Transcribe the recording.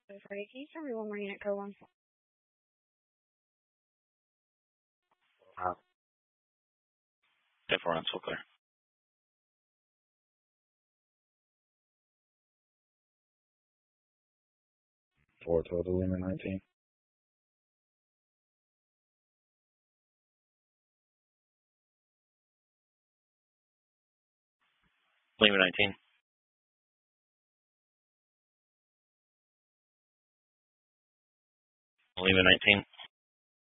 So Freddie, can you tell me one more unit code one? 10-4 on so clear. Four total, Lima 19. Lima 19. Lima 19.